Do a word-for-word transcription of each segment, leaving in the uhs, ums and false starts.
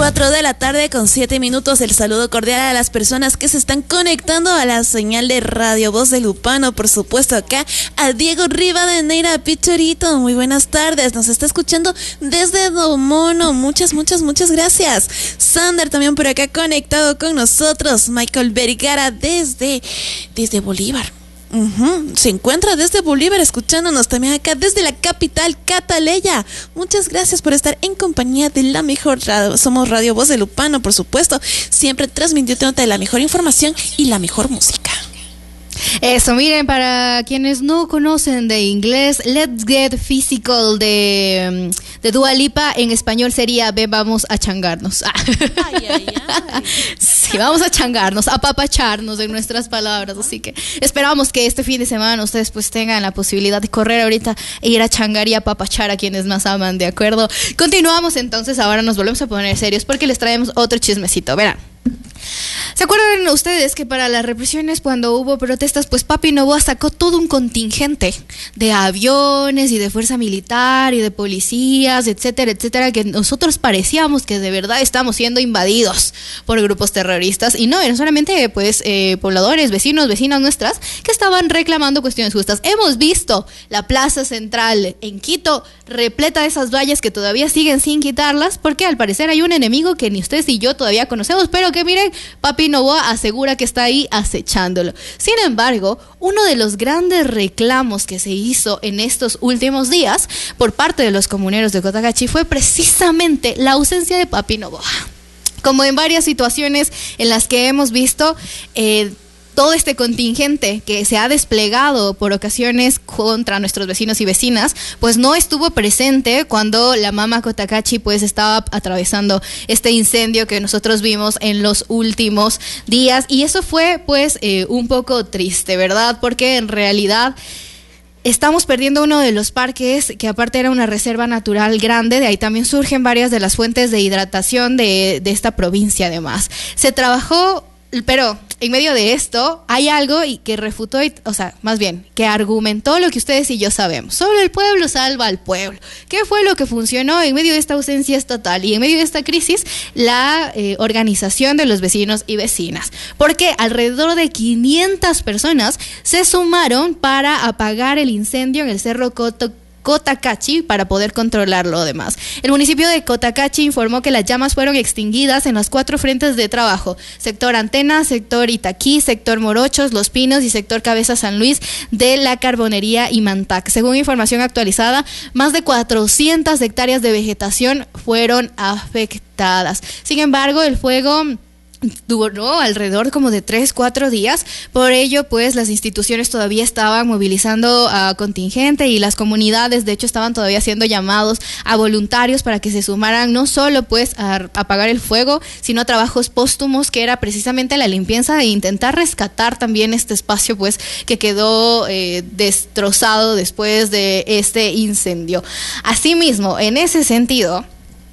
cuatro de la tarde con siete minutos. El saludo cordial a las personas que se están conectando a la señal de Radio Voz de Lupano. Por supuesto acá a Diego Rivadeneira Pichorito. Muy buenas tardes. Nos está escuchando desde Domono. Muchas, muchas, muchas gracias. Sander también por acá conectado con nosotros. Michael Vergara desde, desde Bolívar. Uh-huh. Se encuentra desde Bolívar escuchándonos también acá desde la capital Cataleya. Muchas gracias por estar en compañía de la mejor radio. Somos Radio Voz de Lupano, por supuesto, siempre transmitiéndote la mejor información y la mejor música. Eso, miren, para quienes no conocen de inglés, Let's Get Physical de, de Dua Lipa en español sería Ve, vamos a changarnos. Ay, ay, ay. Sí, vamos a changarnos, a papacharnos en nuestras palabras. Así que esperamos que este fin de semana ustedes pues tengan la posibilidad de correr ahorita e ir a changar y a papachar a quienes más aman, ¿de acuerdo? Continuamos entonces, ahora nos volvemos a poner serios porque les traemos otro chismecito. Verán. ¿Se acuerdan ustedes que para las represiones cuando hubo protestas, pues Papi Noboa sacó todo un contingente de aviones y de fuerza militar y de policías, etcétera, etcétera, que nosotros parecíamos que de verdad estábamos siendo invadidos por grupos terroristas y no, eran solamente pues eh, pobladores, vecinos, vecinas nuestras que estaban reclamando cuestiones justas. Hemos visto la plaza central en Quito repleta de esas vallas que todavía siguen sin quitarlas porque al parecer hay un enemigo que ni ustedes ni yo todavía conocemos, pero que miren, Papi Noboa asegura que está ahí acechándolo. Sin embargo, uno de los grandes reclamos que se hizo en estos últimos días por parte de los comuneros de Cotacachi fue precisamente la ausencia de Papi Noboa. Como en varias situaciones en las que hemos visto, eh, todo este contingente que se ha desplegado por ocasiones contra nuestros vecinos y vecinas, pues no estuvo presente cuando la Mama Cotacachi pues estaba atravesando este incendio que nosotros vimos en los últimos días. Y eso fue pues eh, un poco triste, ¿verdad? Porque en realidad estamos perdiendo uno de los parques que aparte era una reserva natural grande, de ahí también surgen varias de las fuentes de hidratación de, de esta provincia además. Se trabajó, pero en medio de esto hay algo y que refutó, o sea, más bien, que argumentó lo que ustedes y yo sabemos. Solo el pueblo salva al pueblo. ¿Qué fue lo que funcionó en medio de esta ausencia estatal y en medio de esta crisis? La eh, organización de los vecinos y vecinas. Porque alrededor de quinientas personas se sumaron para apagar el incendio en el Cerro Coto Cotacachi para poder controlar lo demás. El municipio de Cotacachi informó que las llamas fueron extinguidas en los cuatro frentes de trabajo: sector Antena, sector Itaquí, sector Morochos, Los Pinos y sector Cabeza San Luis de la Carbonería y Mantac. Según información actualizada, más de cuatrocientas hectáreas de vegetación fueron afectadas. Sin embargo, el fuego duró alrededor como de tres, cuatro días. Por ello, pues, las instituciones todavía estaban movilizando a contingente y las comunidades, de hecho, estaban todavía haciendo llamados a voluntarios para que se sumaran no solo, pues, a apagar el fuego, sino a trabajos póstumos, que era precisamente la limpieza e intentar rescatar también este espacio, pues, que quedó eh, destrozado después de este incendio. Asimismo, en ese sentido,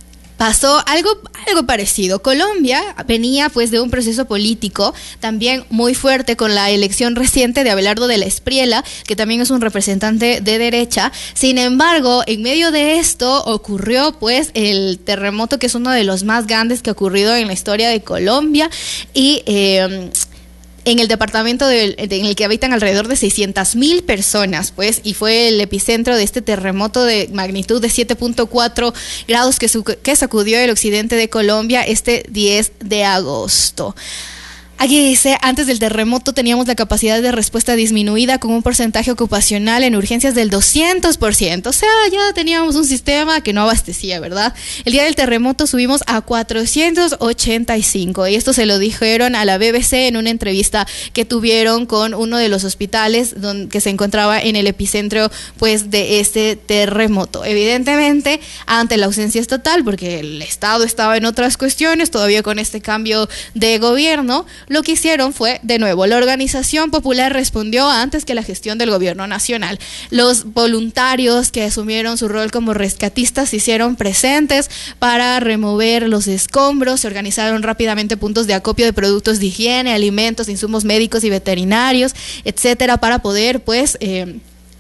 pasó algo, algo parecido. Colombia venía pues de un proceso político también muy fuerte con la elección reciente de Abelardo de la Espriella, que también es un representante de derecha. Sin embargo, en medio de esto ocurrió pues el terremoto, que es uno de los más grandes que ha ocurrido en la historia de Colombia, y eh, en el departamento de, de, en el que habitan alrededor de seiscientas mil personas, pues, y fue el epicentro de este terremoto de magnitud de siete punto cuatro grados que, su, que sacudió el occidente de Colombia este diez de agosto. Aquí dice, antes del terremoto teníamos la capacidad de respuesta disminuida con un porcentaje ocupacional en urgencias del doscientos por ciento. O sea, ya teníamos un sistema que no abastecía, ¿verdad? El día del terremoto subimos a cuatrocientos ochenta y cinco, y esto se lo dijeron a la B B C en una entrevista que tuvieron con uno de los hospitales donde, que se encontraba en el epicentro pues de este terremoto. Evidentemente, ante la ausencia estatal, porque el Estado estaba en otras cuestiones, todavía con este cambio de gobierno, lo que hicieron fue, de nuevo, la organización popular respondió antes que la gestión del gobierno nacional. Los voluntarios que asumieron su rol como rescatistas se hicieron presentes para remover los escombros, se organizaron rápidamente puntos de acopio de productos de higiene, alimentos, insumos médicos y veterinarios, etcétera, para poder, pues, eh,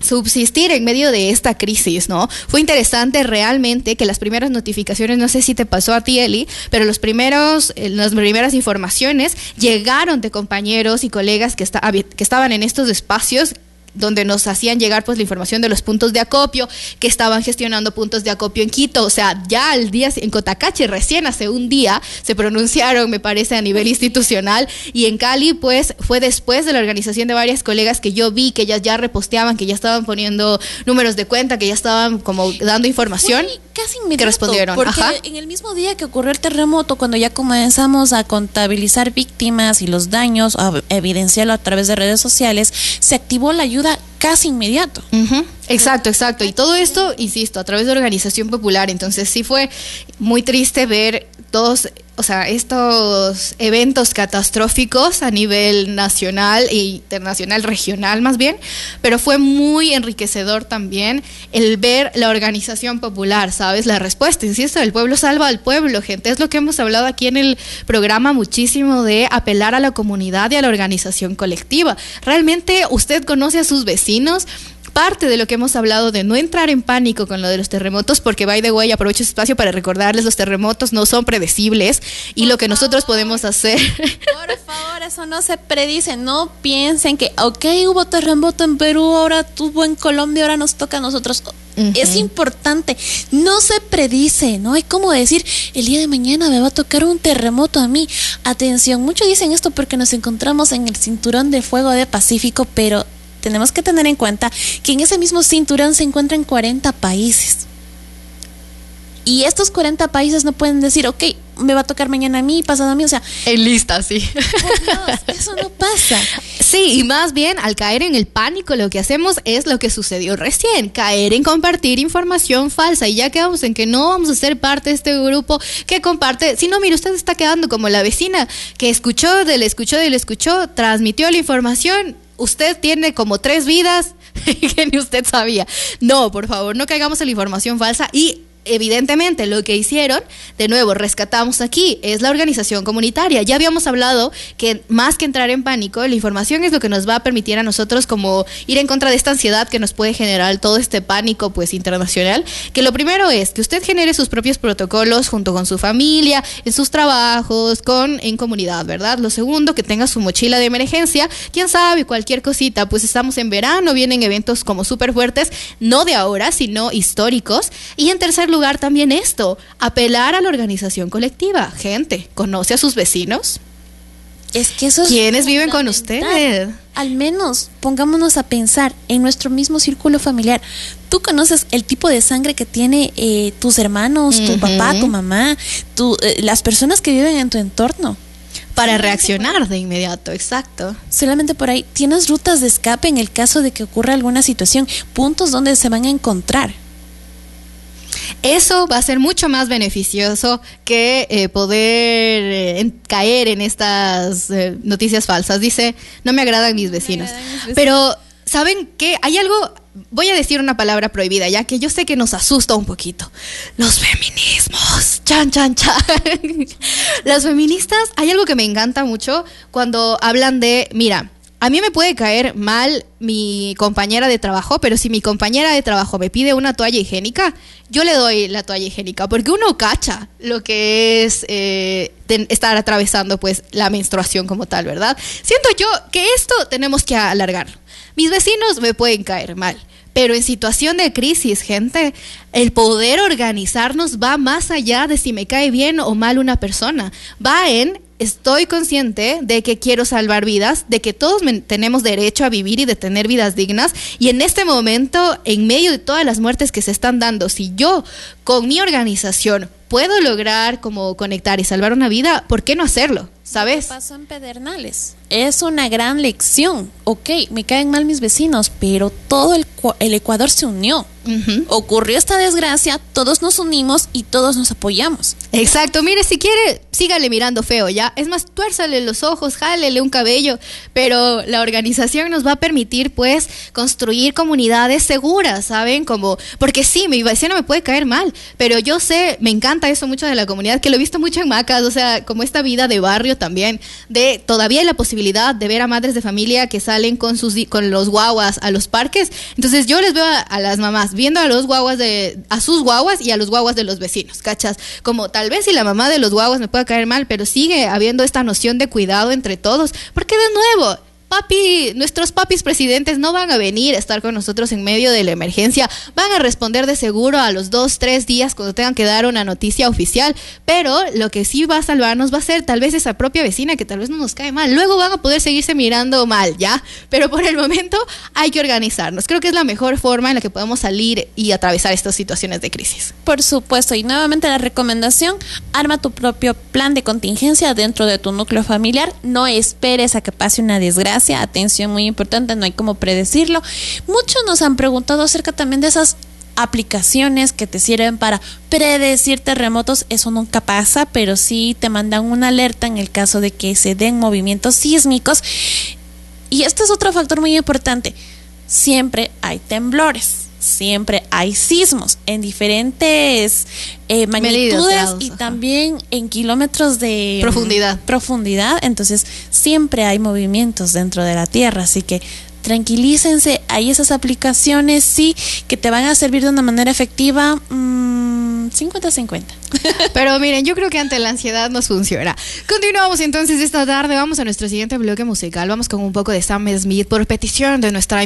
subsistir en medio de esta crisis, ¿no? Fue interesante realmente que las primeras notificaciones, no sé si te pasó a ti, Eli, pero los primeros, eh, las primeras informaciones llegaron de compañeros y colegas que, está, que estaban en estos espacios donde nos hacían llegar pues la información de los puntos de acopio, que estaban gestionando puntos de acopio en Quito. O sea, ya al día, en Cotacachi recién hace un día se pronunciaron, me parece, a nivel institucional, y en Cali pues fue después de la organización de varias colegas que yo vi que ellas ya reposteaban, que ya estaban poniendo números de cuenta, que ya estaban como dando información. Uy, casi inmediato, que respondieron. Porque Ajá. en el mismo día que ocurrió el terremoto, cuando ya comenzamos a contabilizar víctimas y los daños, a evidenciarlo a través de redes sociales, se activó la ayuda casi inmediato. Uh-huh. Exacto, exacto. Y todo esto, insisto, a través de organización popular. Entonces sí fue muy triste ver todos, o sea, estos eventos catastróficos a nivel nacional e internacional, regional más bien, pero fue muy enriquecedor también el ver la organización popular, ¿sabes? La respuesta, insisto, el pueblo salva al pueblo, gente. Es lo que hemos hablado aquí en el programa muchísimo, de apelar a la comunidad y a la organización colectiva. Realmente usted conoce a sus vecinos. Parte de lo que hemos hablado de no entrar en pánico con lo de los terremotos, porque by the way, aprovecho este espacio para recordarles, los terremotos no son predecibles y por lo que favor, nosotros podemos hacer. Por favor, eso no se predice. No piensen que, ok, hubo terremoto en Perú, ahora tuvo en Colombia, ahora nos toca a nosotros. Uh-huh. Es importante, no se predice, no hay como decir, el día de mañana me va a tocar un terremoto a mí. Atención, muchos dicen esto porque nos encontramos en el cinturón de fuego de Pacífico, pero tenemos que tener en cuenta que en ese mismo cinturón se encuentran cuarenta países. Y estos cuarenta países no pueden decir, ok, me va a tocar mañana a mí, pasado a mí, o sea... En lista, sí. Por Dios, eso no pasa. Sí, y más bien, al caer en el pánico, lo que hacemos es lo que sucedió recién, caer en compartir información falsa, y ya quedamos en que no vamos a ser parte de este grupo que comparte. Si no, mire, usted está quedando como la vecina que escuchó, de le escuchó, de le escuchó, transmitió la información. Usted tiene como tres vidas que ni usted sabía. No, por favor, no caigamos en la información falsa. Y evidentemente lo que hicieron, de nuevo, rescatamos aquí, es la organización comunitaria. Ya habíamos hablado que más que entrar en pánico, la información es lo que nos va a permitir a nosotros como ir en contra de esta ansiedad que nos puede generar todo este pánico pues internacional. Que lo primero es que usted genere sus propios protocolos junto con su familia, en sus trabajos, con en comunidad, ¿verdad? Lo segundo, que tenga su mochila de emergencia. Quién sabe, cualquier cosita, pues estamos en verano, vienen eventos como súper fuertes, no de ahora, sino históricos. Y en tercer lugar también esto, apelar a la organización colectiva. Gente, ¿conoce a sus vecinos? Es que eso es ¿quiénes viven con usted? Al menos pongámonos a pensar en nuestro mismo círculo familiar. Tú conoces el tipo de sangre que tiene eh, tus hermanos, uh-huh. tu papá, tu mamá, tu, eh, las personas que viven en tu entorno. Para reaccionar de inmediato, exacto. Solamente por ahí tienes rutas de escape en el caso de que ocurra alguna situación, puntos donde se van a encontrar. Eso va a ser mucho más beneficioso que eh, poder eh, en, caer en estas eh, noticias falsas. Dice, no me agradan mis vecinos. Me agradan mis vecinos. Pero, ¿saben qué? Hay algo, voy a decir una palabra prohibida, ya que yo sé que nos asusta un poquito. Los feminismos. Chan, chan, chan. Las feministas, hay algo que me encanta mucho cuando hablan de, mira, a mí me puede caer mal mi compañera de trabajo, pero si mi compañera de trabajo me pide una toalla higiénica, yo le doy la toalla higiénica, porque uno cacha lo que es eh, ten, estar atravesando pues la menstruación como tal, ¿verdad? Siento yo que esto tenemos que alargar. Mis vecinos me pueden caer mal, pero en situación de crisis, gente, el poder organizarnos va más allá de si me cae bien o mal una persona. Va en... estoy consciente de que quiero salvar vidas, de que todos tenemos derecho a vivir y de tener vidas dignas, y en este momento, en medio de todas las muertes que se están dando, si yo con mi organización puedo lograr como conectar y salvar una vida, ¿por qué no hacerlo? ¿Sabes? Pasó en Pedernales. Es una gran lección. Ok, me caen mal mis vecinos, pero todo el, el Ecuador se unió. Uh-huh. Ocurrió esta desgracia, todos nos unimos y todos nos apoyamos. Exacto, mire, si quiere, sígale mirando feo, ¿ya? Es más, tuérzale los ojos, jálele un cabello, pero la organización nos va a permitir, pues, construir comunidades seguras, ¿saben? Como, porque sí, mi vecino me puede caer mal, pero yo sé, me encanta eso mucho de la comunidad, que lo he visto mucho en Macas, o sea, como esta vida de barrio, barrio también, de todavía hay la posibilidad de ver a madres de familia que salen con sus con los guaguas a los parques. Entonces yo les veo a, a las mamás viendo a los guaguas de a sus guaguas y a los guaguas de los vecinos, ¿cachas? Como tal vez si la mamá de los guaguas me pueda caer mal, pero sigue habiendo esta noción de cuidado entre todos, porque de nuevo, papi, nuestros papis presidentes no van a venir a estar con nosotros en medio de la emergencia, van a responder de seguro a los dos, tres días cuando tengan que dar una noticia oficial, pero lo que sí va a salvarnos va a ser tal vez esa propia vecina que tal vez no nos cae mal, luego van a poder seguirse mirando mal, ¿ya? Pero por el momento hay que organizarnos, creo que es la mejor forma en la que podemos salir y atravesar estas situaciones de crisis. Por supuesto, y nuevamente la recomendación, arma tu propio plan de contingencia dentro de tu núcleo familiar, no esperes a que pase una desgracia. Atención, muy importante, no hay como predecirlo. Muchos nos han preguntado acerca también de esas aplicaciones que te sirven para predecir terremotos. Eso nunca pasa, pero sí te mandan una alerta en el caso de que se den movimientos sísmicos. Y este es otro factor muy importante. Siempre hay temblores, siempre hay sismos en diferentes eh, magnitudes grados, y ajá. también en kilómetros de profundidad. profundidad. Entonces siempre hay movimientos dentro de la Tierra, así que tranquilícense, hay esas aplicaciones, sí, que te van a servir de una manera efectiva, mmm, cincuenta cincuenta. Pero miren, yo creo que ante la ansiedad nos funciona. Continuamos entonces esta tarde, vamos a nuestro siguiente bloque musical, vamos con un poco de Sam Smith por petición de nuestra